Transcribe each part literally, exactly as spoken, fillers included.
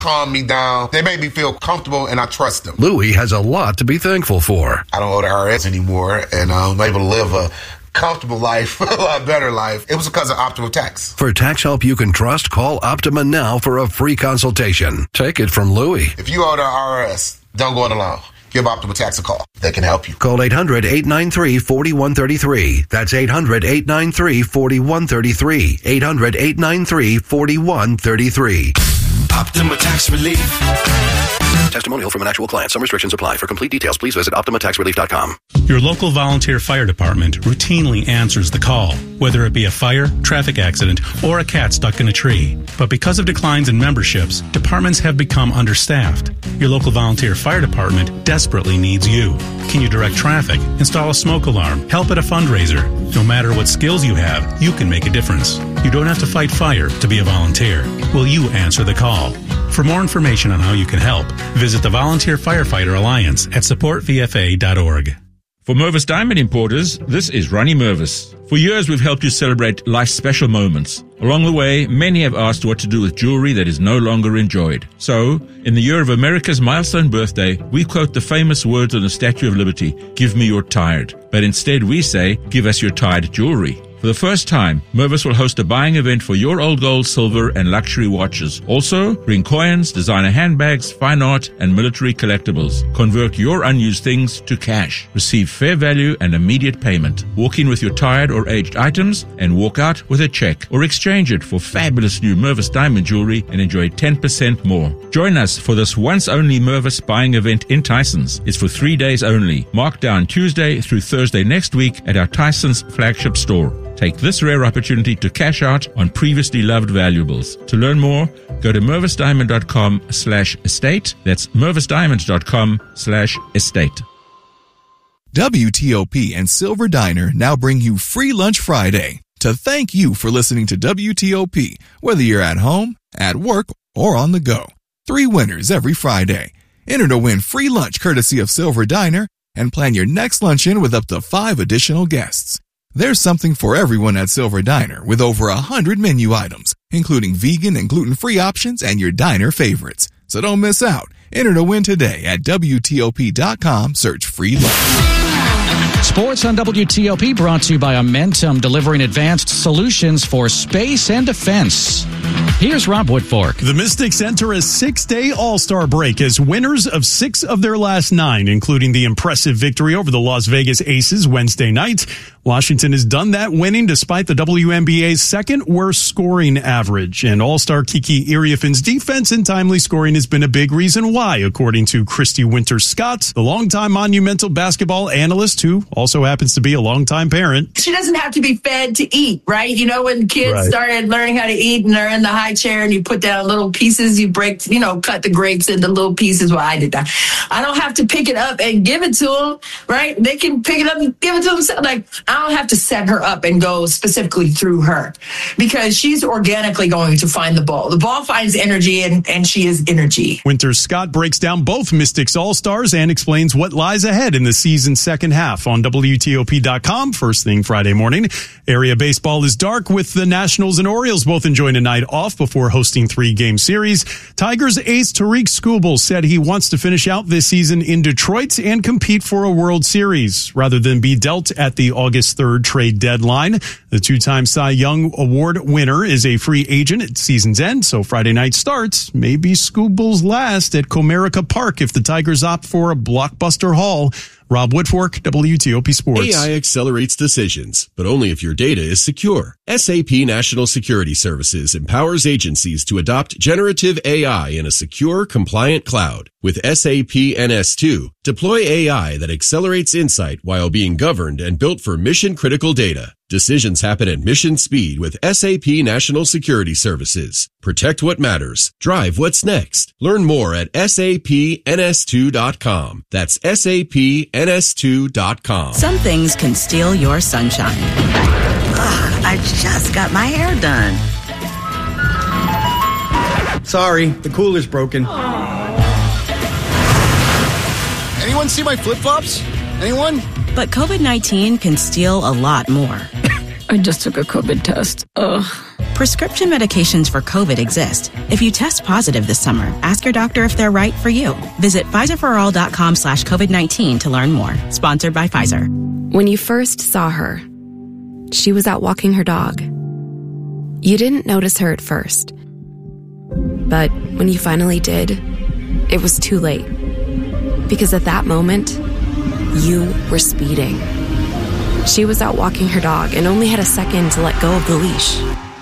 calm me down. They make me feel comfortable, and I trust them. Louis has a lot to be thankful for. I don't owe the I R S anymore, and I'm able to live a comfortable life, a lot better life. It was because of Optima Tax. For tax help you can trust, call Optima now for a free consultation. Take it from Louis. If you owe the I R S, don't go it alone. Give Optima Tax a call. They can help you. Call eight hundred, eight nine three, four one three three. That's eight hundred, eight nine three, four one three three. eight hundred, eight nine three, four one three three. Optima Tax Relief. Testimonial from an actual client. Some restrictions apply. For complete details, please visit Optima Tax Relief dot com. Your local volunteer fire department routinely answers the call, whether it be a fire, traffic accident, or a cat stuck in a tree. But because of declines in memberships, departments have become understaffed. Your local volunteer fire department desperately needs you. Can you direct traffic, install a smoke alarm, help at a fundraiser? No matter what skills you have, you can make a difference. You don't have to fight fire to be a volunteer. Will you answer the call? For more information on how you can help, visit the Volunteer Firefighter Alliance at support v f a dot org. For Mervis Diamond Importers, this is Ronnie Mervis. For years, we've helped you celebrate life's special moments. Along the way, many have asked what to do with jewelry that is no longer enjoyed. So, in the year of America's milestone birthday, we quote the famous words on the Statue of Liberty, "Give me your tired." But instead we say, "Give us your tired jewelry." For the first time, Mervis will host a buying event for your old gold, silver, and luxury watches. Also, bring coins, designer handbags, fine art, and military collectibles. Convert your unused things to cash. Receive fair value and immediate payment. Walk in with your tired or aged items and walk out with a check. Or exchange it for fabulous new Mervis diamond jewelry and enjoy ten percent more. Join us for this once-only Mervis buying event in Tysons. It's for three days only. Mark down Tuesday through Thursday next week at our Tysons flagship store. Take this rare opportunity to cash out on previously loved valuables. To learn more, go to mervisdiamond.com slash estate. That's mervisdiamond.com slash estate. W T O P and Silver Diner now bring you Free Lunch Friday to thank you for listening to W T O P, whether you're at home, at work, or on the go. Three winners every Friday. Enter to win free lunch courtesy of Silver Diner and plan your next luncheon with up to five additional guests. There's something for everyone at Silver Diner with over a hundred menu items, including vegan and gluten-free options and your diner favorites. So don't miss out. Enter to win today at W T O P dot com. Search free lunch. Sports on W T O P brought to you by Amentum, delivering advanced solutions for space and defense. Here's Rob Woodfork. The Mystics enter a six-day All-Star break as winners of six of their last nine, including the impressive victory over the Las Vegas Aces Wednesday night. Washington has done that, winning despite the W N B A's second-worst scoring average. And All-Star Kiki Iriafin's defense and timely scoring has been a big reason why, according to Christy Winters-Scott, the longtime Monumental basketball analyst who also happens to be a longtime parent. She doesn't have to be fed to eat, right? You know, when kids Right. started learning how to eat and they're in the high chair and you put down little pieces, you break, you know, cut the grapes into little pieces. Well, I did that. I don't have to pick it up and give it to them, right? They can pick it up and give it to themselves. Like, I don't have to set her up and go specifically through her because she's organically going to find the ball. The ball finds energy and, and she is energy. Winters-Scott breaks down both Mystics All-Stars and explains what lies ahead in the season's second half on W T O P dot com first thing Friday morning. Area baseball is dark with the Nationals and Orioles both enjoying a night off before hosting three-game series. Tigers ace Tariq Skubal said he wants to finish out this season in Detroit and compete for a World Series rather than be dealt at the August third trade deadline. The two-time Cy Young Award winner is a free agent at season's end, so Friday night starts may be Skubal's last at Comerica Park if the Tigers opt for a blockbuster haul. Rob Woodfork, W T O P Sports. A I accelerates decisions, but only if your data is secure. S A P National Security Services empowers agencies to adopt generative A I in a secure, compliant cloud. With S A P N S two, deploy A I that accelerates insight while being governed and built for mission-critical data. Decisions happen at mission speed with S A P National Security Services. Protect what matters. Drive what's next. Learn more at S A P N S two dot com. That's S A P N S two dot com. Some things can steal your sunshine. Ugh, I just got my hair done. Sorry, the cooler's broken. Anyone see my flip-flops? Anyone? But covid nineteen can steal a lot more. I just took a COVID test. Ugh. Prescription medications for COVID exist. If you test positive this summer, ask your doctor if they're right for you. Visit Pfizerforall.com slash COVID-19 to learn more. Sponsored by Pfizer. When you first saw her, she was out walking her dog. You didn't notice her at first. But when you finally did, it was too late. Because at that moment, you were speeding. She was out walking her dog and only had a second to let go of the leash.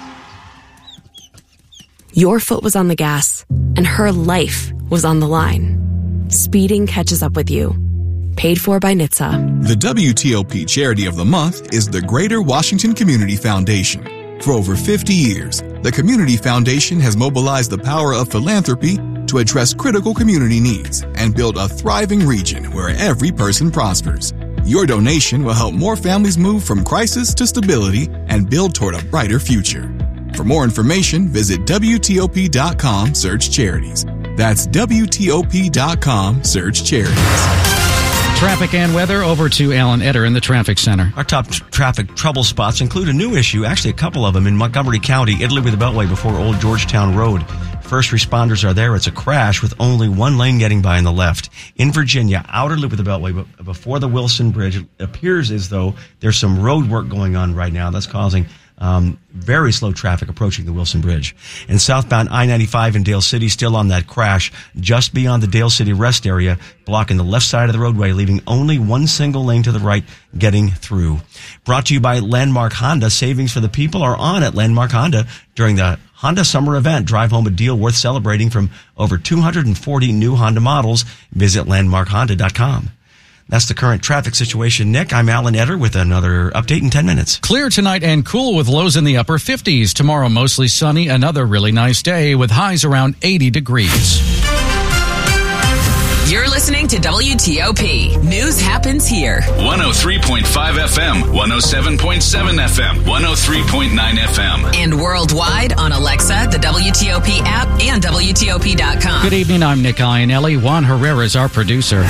Your foot was on the gas, and her life was on the line. Speeding catches up with you. Paid for by N H T S A. The W T O P Charity of the Month is the Greater Washington Community Foundation. For over fifty years, the Community Foundation has mobilized the power of philanthropy to address critical community needs and build a thriving region where every person prospers. Your donation will help more families move from crisis to stability and build toward a brighter future. For more information, visit W T O P dot com, search charities. That's W T O P dot com, search charities. Traffic and weather, over to Alan Etter in the traffic center. Our top t- traffic trouble spots include a new issue, actually a couple of them, in Montgomery County, Italy with the Beltway before Old Georgetown Road. First responders are there. It's a crash with only one lane getting by on the left. In Virginia, outer loop of the Beltway, but before the Wilson Bridge, it appears as though there's some road work going on right now that's causing Um, very slow traffic approaching the Wilson Bridge. And southbound I ninety-five in Dale City, still on that crash, just beyond the Dale City rest area, blocking the left side of the roadway, leaving only one single lane to the right getting through. Brought to you by Landmark Honda. Savings for the people are on at Landmark Honda during the Honda Summer Event. Drive home a deal worth celebrating from over two hundred forty new Honda models. Visit landmark honda dot com. That's the current traffic situation. Nick, I'm Alan Etter with another update in ten minutes. Clear tonight and cool with lows in the upper fifties. Tomorrow, mostly sunny. Another really nice day with highs around eighty degrees. You're listening to W T O P. News happens here. one oh three point five F M, one oh seven point seven F M, one oh three point nine F M. And worldwide on Alexa, the W T O P app, and W T O P dot com. Good evening. I'm Nick Iannelli. Juan Herrera is our producer.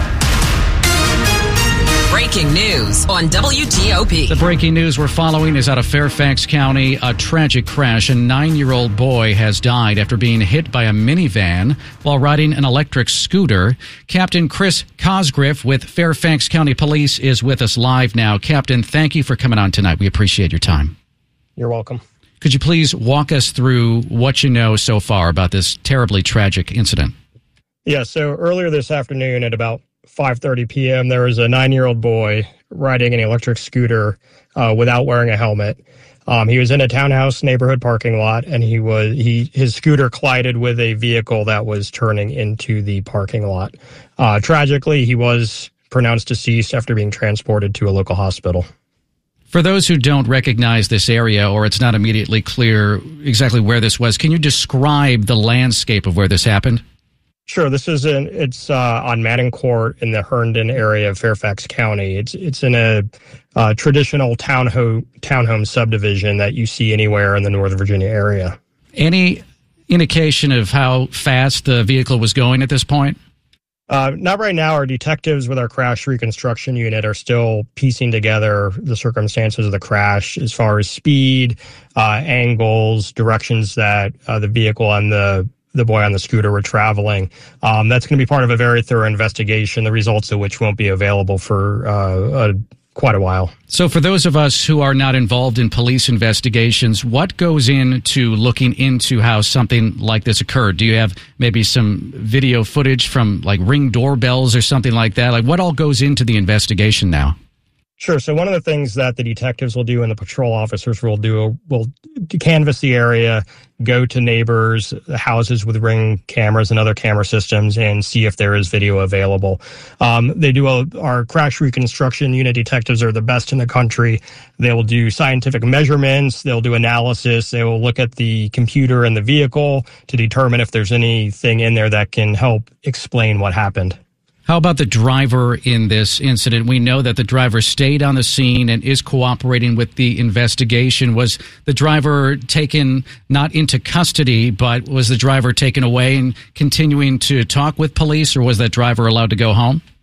Breaking news on W T O P. The breaking news we're following is out of Fairfax County. A tragic crash. A nine-year-old boy has died after being hit by a minivan while riding an electric scooter. Captain Chris Cosgriff with Fairfax County Police is with us live now. Captain, thank you for coming on tonight. We appreciate your time. You're welcome. Could you please walk us through what you know so far about this terribly tragic incident? Yeah, so earlier this afternoon at about five thirty p.m., there was a nine-year-old boy riding an electric scooter uh, without wearing a helmet. Um, he was in a townhouse neighborhood parking lot, and he was he his scooter collided with a vehicle that was turning into the parking lot. Uh, tragically, he was pronounced deceased after being transported to a local hospital. For those who don't recognize this area, or it's not immediately clear exactly where this was, can you describe the landscape of where this happened? Sure. This is in it's uh, on Madden Court in the Herndon area of Fairfax County. It's it's in a uh, traditional townhome townhome subdivision that you see anywhere in the Northern Virginia area. Any indication of how fast the vehicle was going at this point? Uh, not right now. Our detectives with our crash reconstruction unit are still piecing together the circumstances of the crash as far as speed, uh, angles, directions that uh, the vehicle and the the boy on the scooter were traveling. Um, that's going to be part of a very thorough investigation, the results of which won't be available for uh, a, quite a while. So for those of us who are not involved in police investigations, what goes into looking into how something like this occurred? Do you have maybe some video footage from like Ring doorbells or something like that? Like what all goes into the investigation now? Sure. So one of the things that the detectives will do and the patrol officers will do will canvass the area, go to neighbors, houses with Ring cameras and other camera systems, and see if there is video available. Um, they do a, our crash reconstruction unit detectives are the best in the country. They will do scientific measurements. They'll do analysis. They will look at the computer and the vehicle to determine if there's anything in there that can help explain what happened. How about the driver in this incident? We know that the driver stayed on the scene and is cooperating with the investigation. Was the driver taken not into custody, but was the driver taken away and continuing to talk with police, or was that driver allowed to go home?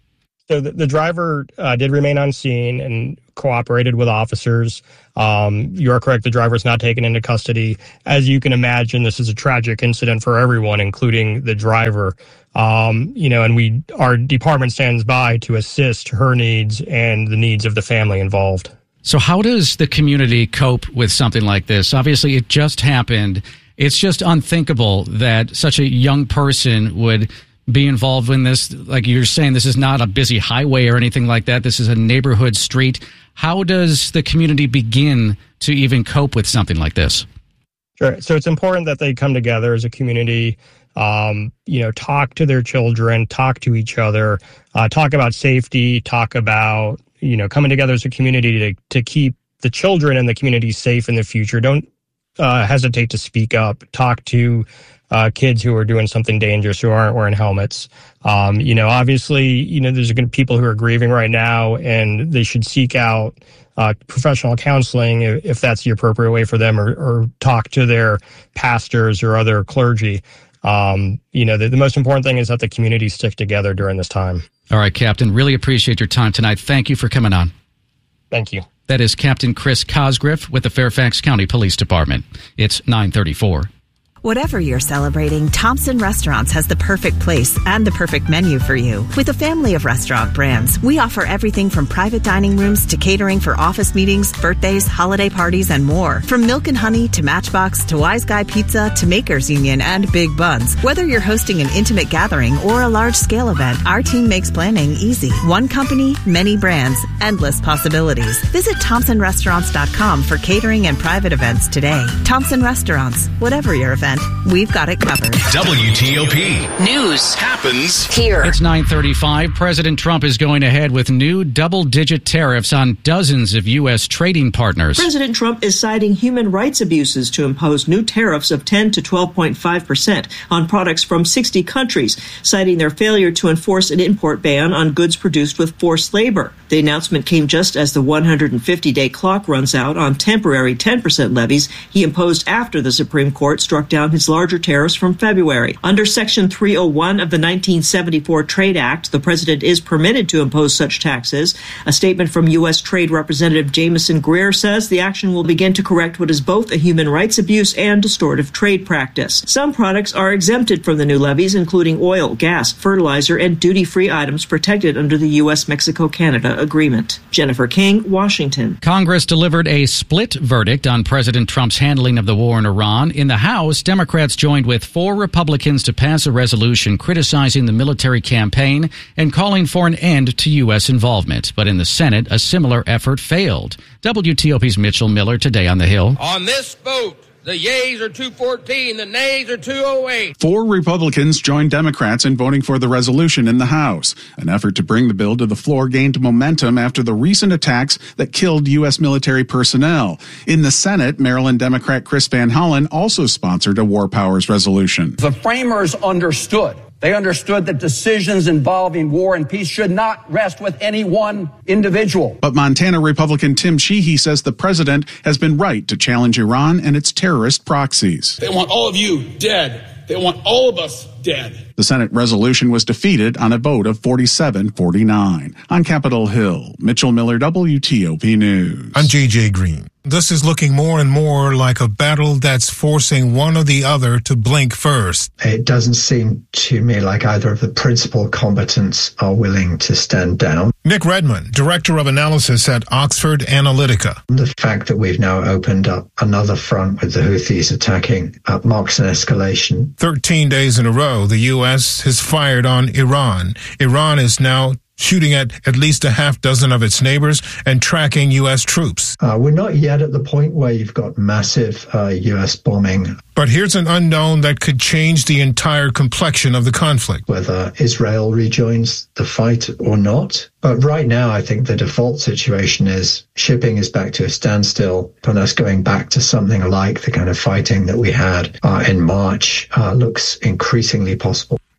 So the, the driver uh, did remain on scene and cooperated with officers. Um, you are correct. The driver is not taken into custody. As you can imagine, this is a tragic incident for everyone, including the driver. Um, you know, and we, our department stands by to assist her needs and the needs of the family involved. So how does the community cope with something like this? Obviously, it just happened. It's just unthinkable that such a young person would be involved in this. Like you're saying, this is not a busy highway or anything like that. This is a neighborhood street. How does the community begin to even cope with something like this? Sure. So it's important that they come together as a community, um, you know, talk to their children, talk to each other, uh, talk about safety, talk about, you know, coming together as a community to, to keep the children and the community safe in the future. Don't uh, hesitate to speak up, talk to Uh, kids who are doing something dangerous, who aren't wearing helmets. Um, you know, obviously, you know, there's going to be people who are grieving right now, and they should seek out uh, professional counseling if, if that's the appropriate way for them, or, or talk to their pastors or other clergy. Um, you know, the, the most important thing is that the community stick together during this time. All right, Captain, really appreciate your time tonight. Thank you for coming on. Thank you. That is Captain Chris Cosgriff with the Fairfax County Police Department. It's nine thirty-four. Whatever you're celebrating, Thompson Restaurants has the perfect place and the perfect menu for you. With a family of restaurant brands, we offer everything from private dining rooms to catering for office meetings, birthdays, holiday parties, and more. From Milk and Honey to Matchbox to Wise Guy Pizza to Makers Union and Big Buns. Whether you're hosting an intimate gathering or a large-scale event, our team makes planning easy. One company, many brands, endless possibilities. Visit Thompson Restaurants dot com for catering and private events today. Thompson Restaurants, whatever your event, we've got it covered. W T O P News happens here. It's nine thirty-five. President Trump is going ahead with new double-digit tariffs on dozens of U S trading partners. President Trump is citing human rights abuses to impose new tariffs of ten to twelve point five percent on products from sixty countries, citing their failure to enforce an import ban on goods produced with forced labor. The announcement came just as the one hundred fifty day clock runs out on temporary ten percent levies he imposed after the Supreme Court struck down his larger tariffs from February. Under Section three oh one of the nineteen seventy-four Trade Act, the president is permitted to impose such taxes. A statement from U S. Trade Representative Jamison Greer says the action will begin to correct what is both a human rights abuse and distortive trade practice. Some products are exempted from the new levies, including oil, gas, fertilizer, and duty-free items protected under the U S Mexico Canada Agreement. Jennifer King, Washington. Congress delivered a split verdict on President Trump's handling of the war in Iran. In the House, Democrats joined with four Republicans to pass a resolution criticizing the military campaign and calling for an end to U S involvement. But in the Senate, a similar effort failed. W T O P's Mitchell Miller today on the Hill. On this vote, the yeas are two fourteen, the nays are two oh eight. Four Republicans joined Democrats in voting for the resolution in the House. An effort to bring the bill to the floor gained momentum after the recent attacks that killed U S military personnel. In the Senate, Maryland Democrat Chris Van Hollen also sponsored a war powers resolution. The framers understood. They understood that decisions involving war and peace should not rest with any one individual. But Montana Republican Tim Sheehy says the president has been right to challenge Iran and its terrorist proxies. They want all of you dead. They want all of us dead. The Senate resolution was defeated on a vote of forty-seven forty-nine. On Capitol Hill, Mitchell Miller, W T O P News. I'm J J Green. This is looking more and more like a battle that's forcing one or the other to blink first. It doesn't seem to me like either of the principal combatants are willing to stand down. Nick Redmond, Director of Analysis at Oxford Analytica. The fact that we've now opened up another front with the Houthis attacking uh, marks an escalation. Thirteen days in a row, the U S has fired on Iran. Iran is now shooting at at least a half dozen of its neighbors and tracking U S troops. Uh, we're not yet at the point where you've got massive uh, U S bombing. But here's an unknown that could change the entire complexion of the conflict. Whether Israel rejoins the fight or not. But right now, I think the default situation is shipping is back to a standstill, and us going back to something like the kind of fighting that we had uh, in March uh, looks increasingly possible.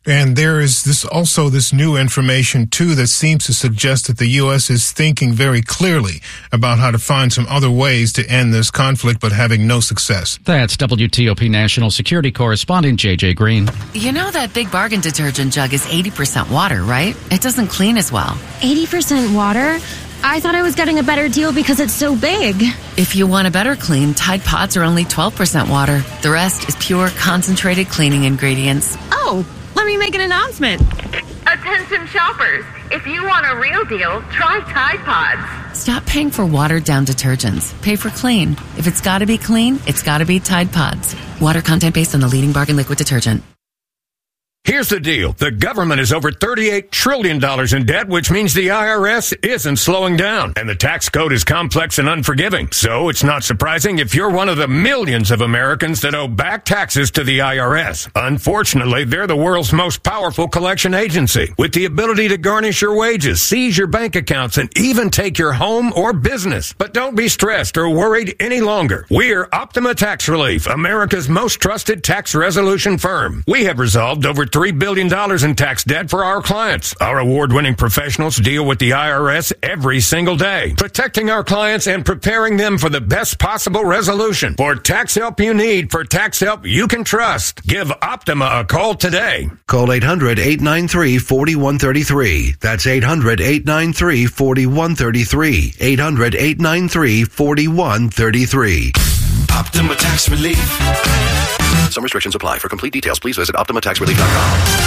And there is this also this new information, too, that seems to suggest that the U S is thinking very clearly about how to find some other ways to end this conflict, but having no success. That's W T O P National Security Correspondent J J Green. You know that Big Bargain detergent jug is eighty percent water, right? It doesn't clean as well. eighty percent water? I thought I was getting a better deal because it's so big. If you want a better clean, Tide Pods are only twelve percent water. The rest is pure, concentrated cleaning ingredients. Oh, let me make an announcement. Attention shoppers, if you want a real deal, try Tide Pods. Stop paying for watered-down detergents. Pay for clean. If it's got to be clean, it's got to be Tide Pods. Water content based on the leading bargain liquid detergent. Here's the deal. The government is over thirty-eight trillion dollars in debt, which means the I R S isn't slowing down. And the tax code is complex and unforgiving. So it's not surprising if you're one of the millions of Americans that owe back taxes to the I R S. Unfortunately, they're the world's most powerful collection agency, with the ability to garnish your wages, seize your bank accounts, and even take your home or business. But don't be stressed or worried any longer. We're Optima Tax Relief, America's most trusted tax resolution firm. We have resolved over three billion dollars in tax debt for our clients. Our award-winning professionals deal with the I R S every single day, protecting our clients and preparing them for the best possible resolution. For tax help you need, for tax help you can trust, give Optima a call today. Call eight hundred, eight nine three, four one three three. That's eight hundred, eight nine three, four one three three. eight hundred, eight nine three, four one three three. Optima Tax Relief. Some restrictions apply. For complete details, please visit optima tax relief dot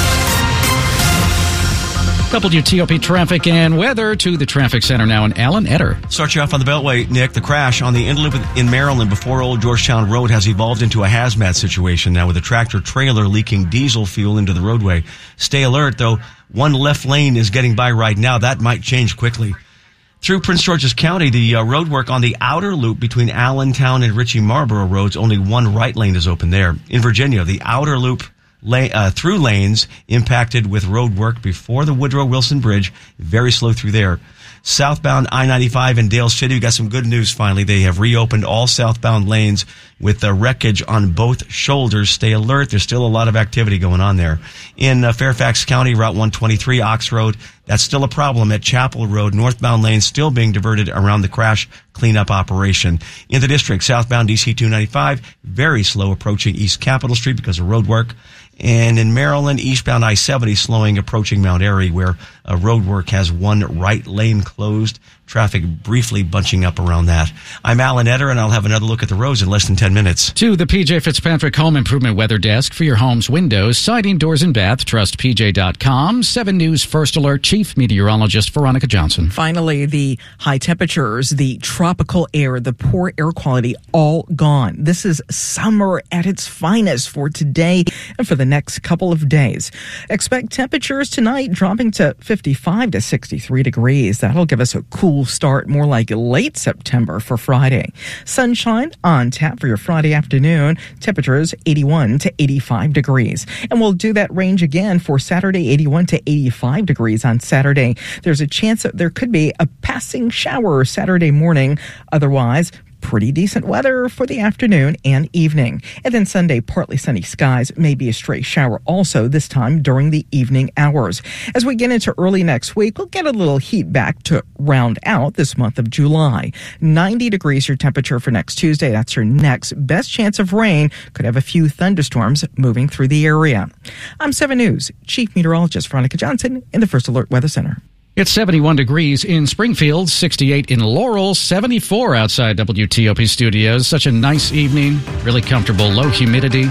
com. W T O P traffic and weather to the traffic center now in Alan Etter. Start you off on the Beltway, Nick. The crash on the Interloop in Maryland before Old Georgetown Road has evolved into a hazmat situation now with a tractor trailer leaking diesel fuel into the roadway. Stay alert, though. One left lane is getting by right now. That might change quickly. Through Prince George's County, the uh, road work on the outer loop between Allentown and Ritchie Marlboro roads, only one right lane is open there. In Virginia, the outer loop lay, uh, through lanes impacted with road work before the Woodrow Wilson Bridge. Very slow through there. Southbound I ninety-five in Dale City, we got some good news finally. They have reopened all southbound lanes with the wreckage on both shoulders. Stay alert. There's still a lot of activity going on there. In uh, Fairfax County, Route one twenty-three, Ox Road, that's still a problem at Chapel Road. Northbound lanes still being diverted around the crash cleanup operation. In the district, southbound D C two ninety-five, very slow approaching East Capitol Street because of road work. And in Maryland, eastbound I seventy slowing approaching Mount Airy, where uh, road work has one right lane closed. Traffic briefly bunching up around that. I'm Alan Etter, and I'll have another look at the roads in less than ten minutes. To the P J Fitzpatrick Home Improvement Weather Desk for your home's windows, siding, doors, and bath. Trust P J dot com. seven News First Alert Chief Meteorologist Veronica Johnson. Finally, the high temperatures, the tropical air, the poor air quality, all gone. This is summer at its finest for today and for the next couple of days. Expect temperatures tonight dropping to fifty-five to sixty-three degrees. That'll give us a cool start, more like late September for Friday. Sunshine on tap for your Friday afternoon. Temperatures eighty-one to eighty-five degrees. And we'll do that range again for Saturday, eighty-one to eighty-five degrees on Saturday. There's a chance that there could be a passing shower Saturday morning. Otherwise, pretty decent weather for the afternoon and evening. And then Sunday, partly sunny skies, maybe a stray shower also, this time during the evening hours. As we get into early next week, we'll get a little heat back to round out this month of July. ninety degrees your temperature for next Tuesday. That's your next best chance of rain. Could have a few thunderstorms moving through the area. I'm seven News Chief Meteorologist Veronica Johnson in the First Alert Weather Center. It's seventy-one degrees in Springfield, sixty-eight in Laurel, seventy-four outside W T O P studios. Such a nice evening, really comfortable, low humidity.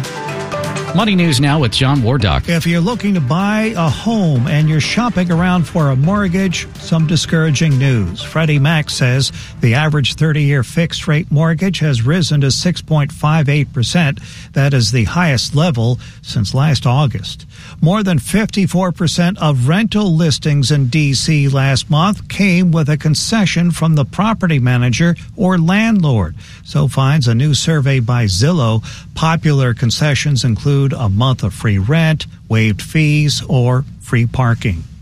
Money News now with John Wardock. If you're looking to buy a home and you're shopping around for a mortgage, some discouraging news. Freddie Mac says the average thirty-year fixed-rate mortgage has risen to six point five eight percent. That is the highest level since last August. More than fifty-four percent of rental listings in D C last month came with a concession from the property manager or landlord. So finds a new survey by Zillow. Popular concessions include a month of free rent, waived fees, or free parking.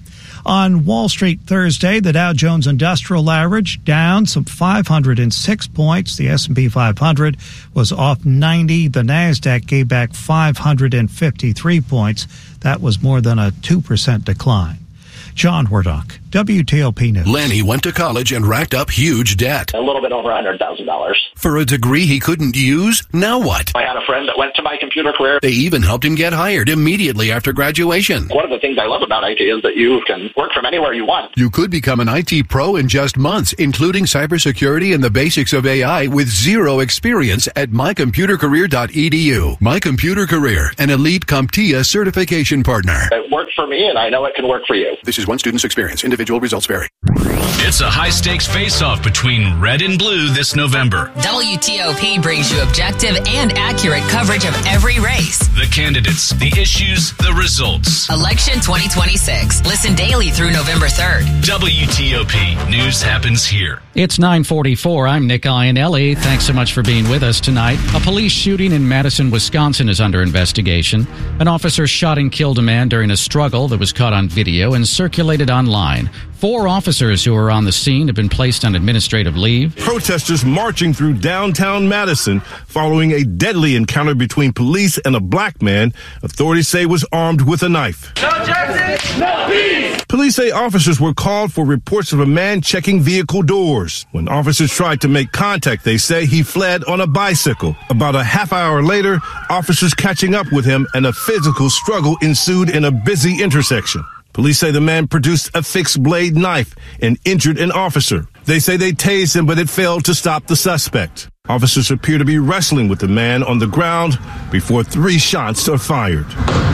On Wall Street Thursday, the Dow Jones Industrial Average down some five hundred six points. The S and P five hundred was off ninety. The NASDAQ gave back five hundred fifty-three points. That was more than a two percent decline. John Wardock, W T O P News. Lenny went to college and racked up huge debt. A little bit over one hundred thousand dollars. For a degree he couldn't use? Now what? I had a friend that went to My Computer Career. They even helped him get hired immediately after graduation. One of the things I love about I T is that you can work from anywhere you want. You could become an I T pro in just months, including cybersecurity and the basics of A I with zero experience at my computer career dot e d u. My Computer Career, an elite CompTIA certification partner. It worked for me, and I know it can work for you. This is one student's experience. Individual results vary. It's a high-stakes face-off between red and blue this November. W T O P brings you objective and accurate coverage of every race. The candidates, the issues, the results. Election twenty twenty-six. Listen daily through November third. W T O P. News happens here. It's nine forty-four. I'm Nick Iannelli. Thanks so much for being with us tonight. A police shooting in Madison, Wisconsin is under investigation. An officer shot and killed a man during a struggle that was caught on video and circulated online. Four officers who were on the scene have been placed on administrative leave. Protesters marching through downtown Madison following a deadly encounter between police and a black man authorities say was armed with a knife. No justice, no peace. Police say officers were called for reports of a man checking vehicle doors. When officers tried to make contact, they say he fled on a bicycle. About a half hour later, officers catching up with him and a physical struggle ensued in a busy intersection. Police say the man produced a fixed blade knife and injured an officer. They say they tased him, but it failed to stop the suspect. Officers appear to be wrestling with the man on the ground before three shots are fired.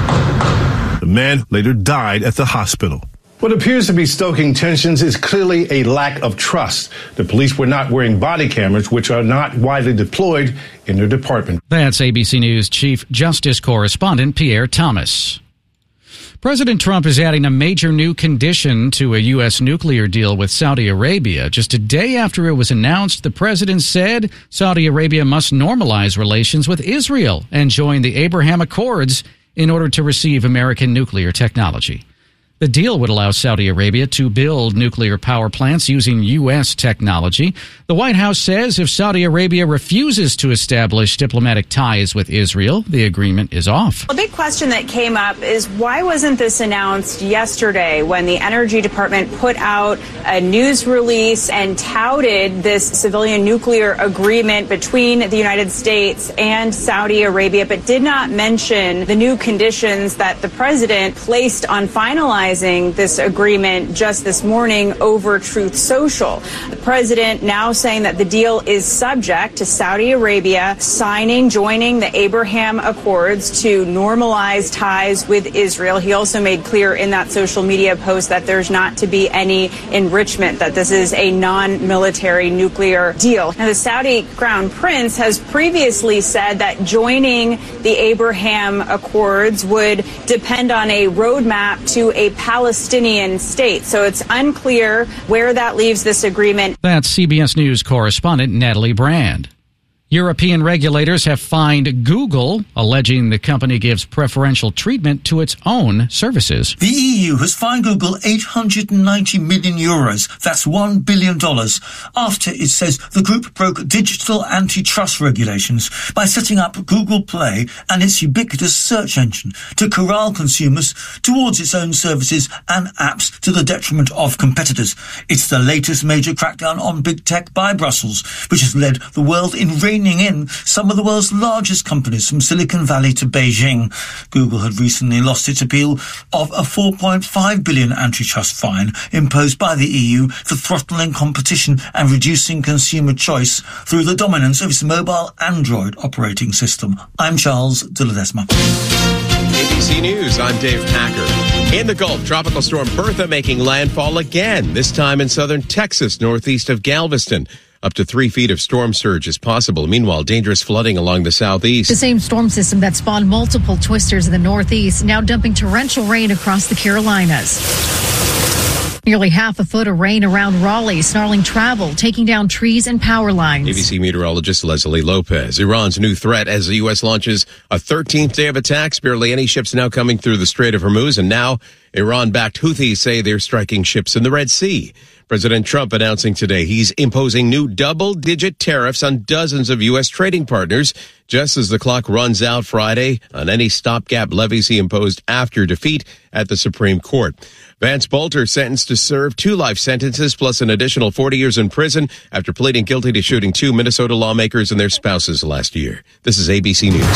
The man later died at the hospital. What appears to be stoking tensions is clearly a lack of trust. The police were not wearing body cameras, which are not widely deployed in their department. That's A B C News Chief Justice Correspondent Pierre Thomas. President Trump is adding a major new condition to a U S nuclear deal with Saudi Arabia. Just a day after it was announced, the president said Saudi Arabia must normalize relations with Israel and join the Abraham Accords in order to receive American nuclear technology. The deal would allow Saudi Arabia to build nuclear power plants using U S technology. The White House says if Saudi Arabia refuses to establish diplomatic ties with Israel, the agreement is off. A big question that came up is why wasn't this announced yesterday when the Energy Department put out a news release and touted this civilian nuclear agreement between the United States and Saudi Arabia, but did not mention the new conditions that the president placed on finalizing this agreement just this morning over Truth Social. The president now saying that the deal is subject to Saudi Arabia signing, joining the Abraham Accords to normalize ties with Israel. He also made clear in that social media post that there's not to be any enrichment, that this is a non-military nuclear deal. Now, the Saudi Crown Prince has previously said that joining the Abraham Accords would depend on a roadmap to a Palestinian state. So it's unclear where that leaves this agreement. That's C B S News correspondent Natalie Brand. European regulators have fined Google, alleging the company gives preferential treatment to its own services. The E U has fined Google eight hundred ninety million euros, that's one billion dollars, after it says the group broke digital antitrust regulations by setting up Google Play and its ubiquitous search engine to corral consumers towards its own services and apps to the detriment of competitors. It's the latest major crackdown on big tech by Brussels, which has led the world in reining in some of the world's largest companies from Silicon Valley to Beijing. Google had recently lost its appeal of a four point five billion dollars antitrust fine imposed by the E U for throttling competition and reducing consumer choice through the dominance of its mobile Android operating system. I'm Charles de Ledesma. A B C News, I'm Dave Packer. In the Gulf, tropical storm Bertha making landfall again, this time in southern Texas, northeast of Galveston. Up to three feet of storm surge is possible. Meanwhile, dangerous flooding along the southeast. The same storm system that spawned multiple twisters in the northeast, now dumping torrential rain across the Carolinas. Nearly half a foot of rain around Raleigh, snarling travel, taking down trees and power lines. A B C meteorologist Leslie Lopez. Iran's new threat as the U S launches a thirteenth day of attacks. Barely any ships now coming through the Strait of Hormuz. And now Iran-backed Houthis say they're striking ships in the Red Sea. President Trump announcing today he's imposing new double-digit tariffs on dozens of U S trading partners just as the clock runs out Friday on any stopgap levies he imposed after defeat at the Supreme Court. Vance Bolter sentenced to serve two life sentences plus an additional forty years in prison after pleading guilty to shooting two Minnesota lawmakers and their spouses last year. This is A B C News.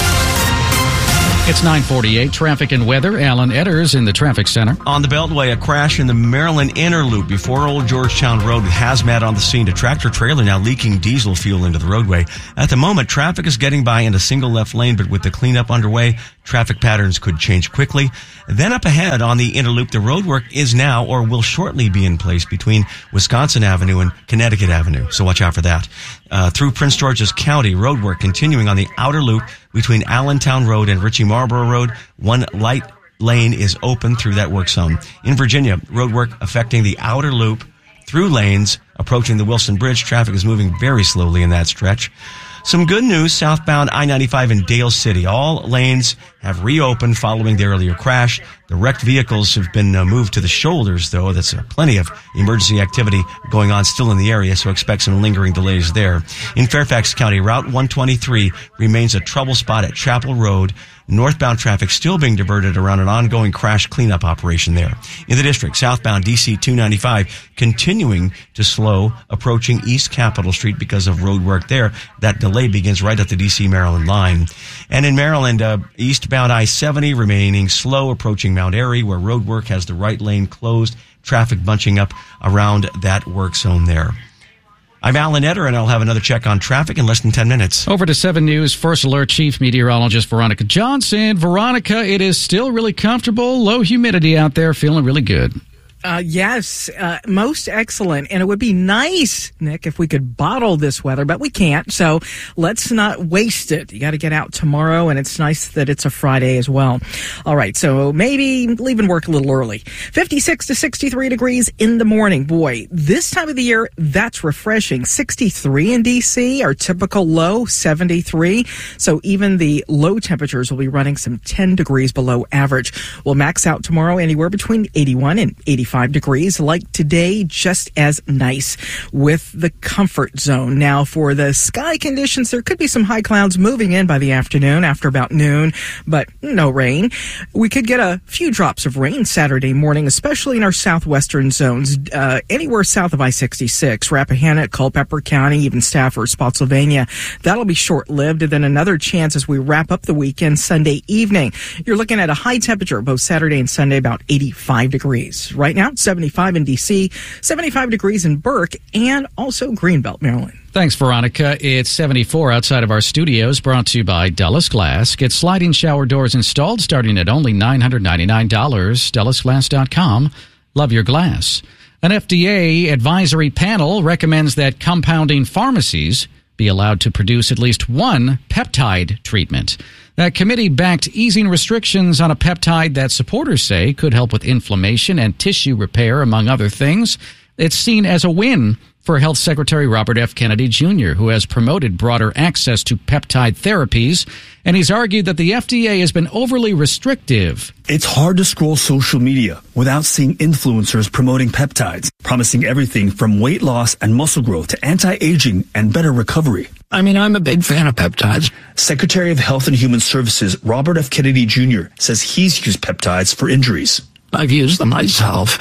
It's nine forty-eight. Traffic and weather. Alan Edders in the traffic center. On the Beltway, a crash in the Maryland Inner Loop before Old Georgetown Road. Hazmat on the scene. A tractor trailer now leaking diesel fuel into the roadway. At the moment, traffic is getting by in a single left lane, but with the cleanup underway, traffic patterns could change quickly. Then up ahead on the Inner Loop, the roadwork is now or will shortly be in place between Wisconsin Avenue and Connecticut Avenue. So watch out for that. Uh, through Prince George's County, roadwork continuing on the outer loop between Allentown Road and Ritchie Marlboro Road. One light lane is open through that work zone. In Virginia, roadwork affecting the outer loop through lanes approaching the Wilson Bridge. Traffic is moving very slowly in that stretch. Some good news, southbound I ninety-five in Dale City. All lanes have reopened following the earlier crash. The wrecked vehicles have been uh, moved to the shoulders, though. That's uh, plenty of emergency activity going on still in the area, so expect some lingering delays there. In Fairfax County, Route one twenty-three remains a trouble spot at Chapel Road. Northbound traffic still being diverted around an ongoing crash cleanup operation there. In the district, southbound D C two ninety-five continuing to slow, approaching East Capitol Street because of road work there. That delay begins right at the D C Maryland line. And in Maryland, uh, eastbound I seventy remaining slow, approaching Mount Airy, where road work has the right lane closed. Traffic bunching up around that work zone there. I'm Alan Etter, and I'll have another check on traffic in less than ten minutes. Over to seven News First Alert Chief Meteorologist Veronica Johnson. Veronica, it is still really comfortable, low humidity out there, feeling really good. Uh, yes, uh, most excellent. And it would be nice, Nick, if we could bottle this weather, but we can't. So let's not waste it. You got to get out tomorrow, and it's nice that it's a Friday as well. All right, so maybe leaving work a little early. fifty-six to sixty-three degrees in the morning. Boy, this time of the year, that's refreshing. sixty-three in D C, our typical low, seventy-three. So even the low temperatures will be running some ten degrees below average. We'll max out tomorrow anywhere between eighty-one and eighty-five degrees, like today, just as nice with the comfort zone. Now, for the sky conditions, there could be some high clouds moving in by the afternoon after about noon, but no rain. We could get a few drops of rain Saturday morning, especially in our southwestern zones, uh, anywhere south of I sixty-six, Rappahannock, Culpeper County, even Stafford, Spotsylvania. That'll be short-lived. And then another chance as we wrap up the weekend Sunday evening. You're looking at a high temperature both Saturday and Sunday, about eighty-five degrees. Right now, seventy-five in D C, seventy-five degrees in Burke, and also Greenbelt, Maryland. Thanks, Veronica. It's seventy-four outside of our studios, brought to you by Dulles Glass. Get sliding shower doors installed starting at only nine hundred ninety-nine dollars. Dulles Glass dot com. Love your glass. An F D A advisory panel recommends that compounding pharmacies be allowed to produce at least one peptide treatment. That committee backed easing restrictions on a peptide that supporters say could help with inflammation and tissue repair, among other things. It's seen as a win for Health Secretary Robert F. Kennedy Junior, who has promoted broader access to peptide therapies, and he's argued that the F D A has been overly restrictive. It's hard to scroll social media without seeing influencers promoting peptides, promising everything from weight loss and muscle growth to anti-aging and better recovery. I mean, I'm a big fan of peptides. Secretary of Health and Human Services Robert F. Kennedy Junior says he's used peptides for injuries. I've used them myself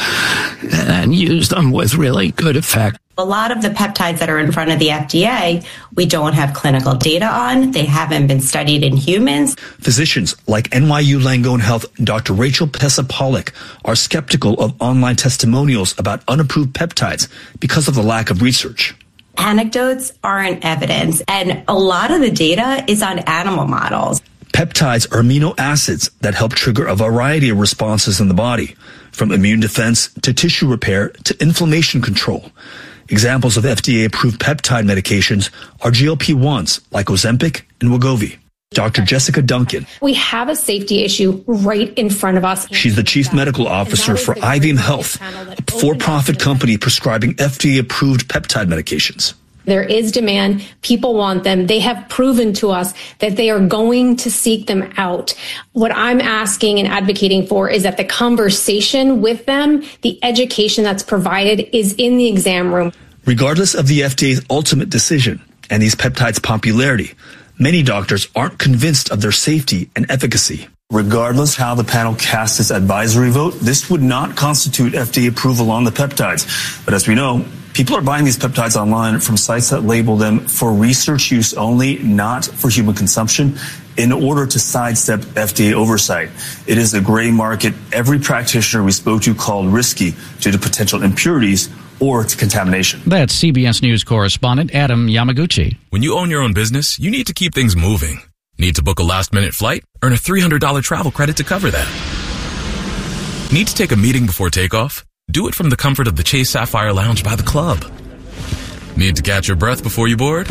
and used them with really good effect. A lot of the peptides that are in front of the F D A, we don't have clinical data on. They haven't been studied in humans. Physicians like N Y U Langone Health Doctor Rachel Pessa-Pollock are skeptical of online testimonials about unapproved peptides because of the lack of research. Anecdotes aren't evidence, and a lot of the data is on animal models. Peptides are amino acids that help trigger a variety of responses in the body, from immune defense to tissue repair to inflammation control. Examples of F D A-approved peptide medications are G L P ones like Ozempic and Wegovy. Doctor Jessica Duncan. We have a safety issue right in front of us. She's the chief medical officer for I V M Health, a for-profit company prescribing F D A-approved peptide medications. There is demand. People want them. They have proven to us that they are going to seek them out. What I'm asking and advocating for is that the conversation with them, the education that's provided, is in the exam room. Regardless of the F D A's ultimate decision and these peptides' popularity, many doctors aren't convinced of their safety and efficacy. Regardless how the panel casts its advisory vote, this would not constitute F D A approval on the peptides. But as we know, people are buying these peptides online from sites that label them for research use only, not for human consumption, in order to sidestep F D A oversight. It is a gray market every practitioner we spoke to called risky due to potential impurities or to contamination. That's C B S News correspondent Adam Yamaguchi. When you own your own business, you need to keep things moving. Need to book a last-minute flight? Earn a three hundred dollars travel credit to cover that. Need to take a meeting before takeoff? Do it from the comfort of the Chase Sapphire Lounge by the club. Need to catch your breath before you board?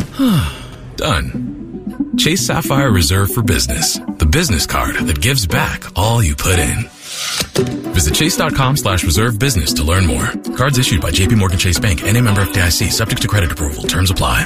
Done. Chase Sapphire Reserve for Business, the business card that gives back all you put in. Visit chase.com slash reserve business to learn more. Cards issued by J P Morgan Chase Bank, N A member F D I C, subject to credit approval. Terms apply.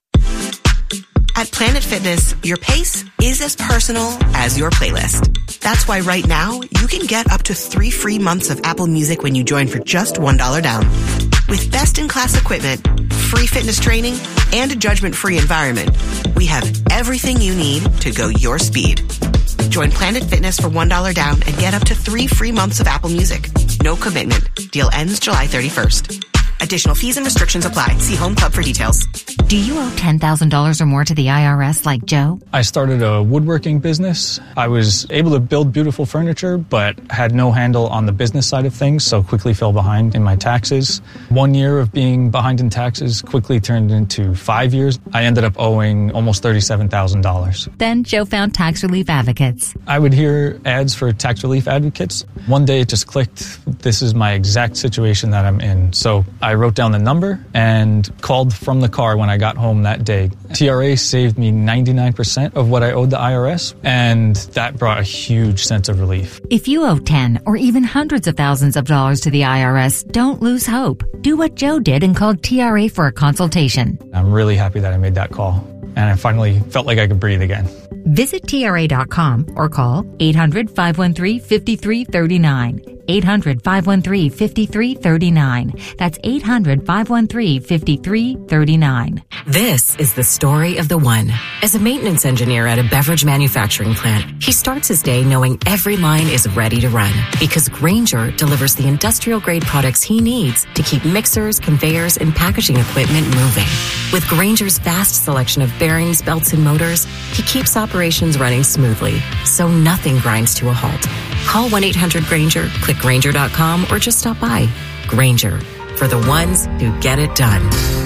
At Planet Fitness, your pace is as personal as your playlist. That's why right now, you can get up to three free months of Apple Music when you join for just one dollar down. With best-in-class equipment, free fitness training, and a judgment-free environment, we have everything you need to go your speed. Join Planet Fitness for one dollar down and get up to three free months of Apple Music. No commitment. Deal ends July thirty-first. Additional fees and restrictions apply. See Home Club for details. Do you owe ten thousand dollars or more to the I R S like Joe? I started a woodworking business. I was able to build beautiful furniture, but had no handle on the business side of things, so quickly fell behind in my taxes. One year of being behind in taxes quickly turned into five years. I ended up owing almost thirty-seven thousand dollars. Then Joe found Tax Relief Advocates. I would hear ads for Tax Relief Advocates. One day it just clicked. This is my exact situation that I'm in. So I wrote down the number and called from the car when I got home that day. T R A saved me ninety-nine percent of what I owed the I R S, and that brought a huge sense of relief. If you owe ten or even hundreds of thousands of dollars to the I R S, don't lose hope. Do what Joe did and called T R A for a consultation. I'm really happy that I made that call, and I finally felt like I could breathe again. Visit T R A dot com or call eight hundred, five one three, five three three nine. eight hundred, five one three, five three three nine. That's eight hundred, five one three, five three three nine. This is the story of the one. As a maintenance engineer at a beverage manufacturing plant, he starts his day knowing every line is ready to run because Grainger delivers the industrial-grade products he needs to keep mixers, conveyors, and packaging equipment moving. With Grainger's vast selection of bearings, belts, and motors, he keeps operations running smoothly, so nothing grinds to a halt. Call one eight hundred Grainger, click Grainger dot com, or just stop by. Grainger, for the ones who get it done.